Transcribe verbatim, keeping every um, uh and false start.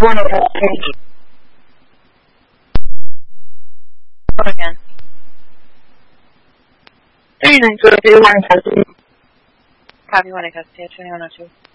One of us page. Go again. thirty-nine twenty-three, one custody. Copy one in custody, twenty-one oh two.